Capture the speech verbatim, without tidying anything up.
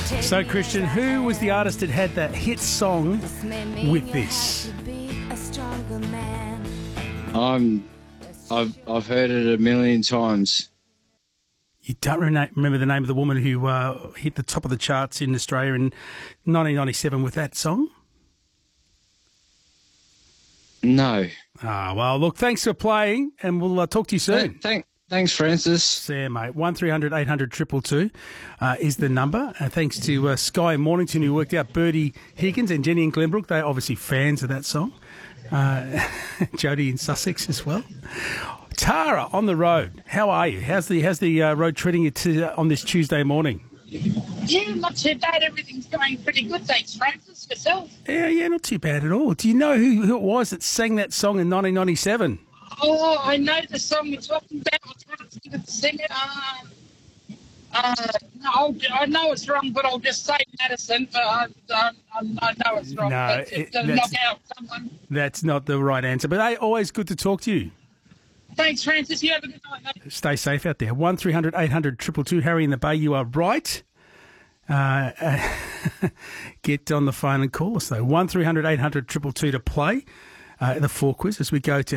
So, Christian, who was the artist that had that hit song with this? I'm, I've I've heard it a million times. You don't rena- remember the name of the woman who uh, hit the top of the charts in Australia in nineteen ninety-seven with that song? No. Ah, well, look, thanks for playing, and we'll uh, talk to you soon. Th- thank, thanks, Francis. See you, mate. one three hundred eight hundred two two two uh, is the number. Uh, thanks to uh, Sky Mornington, who worked out Bertie Higgins and Jenny in Glenbrook. They're obviously fans of that song. Uh, Jody in Sussex as well. Tara on the road. How are you? How's the how's the uh, road treating you to, uh, on this Tuesday morning? Yeah, not too bad. Everything's going pretty good. Thanks, Francis. Yourself? Yeah, yeah, not too bad at all. Do you know who, who it was that sang that song in nineteen ninety-seven? Oh, I know the song you're talking about. I was going to sing it. Uh, uh, no, I'll, I know it's wrong, but I'll just say Madison. But I, I, I know it's wrong. No, but it- to that's- knock out someone. That's not the right answer. But hey, always good to talk to you. Thanks, Francis. You have a good night, mate. Stay safe out there. one three hundred eight hundred two two two. Harry in the Bay, you are right. Uh, uh, get on the phone and call us, though. one three hundred eight hundred two two two to play uh, the four quiz as we go to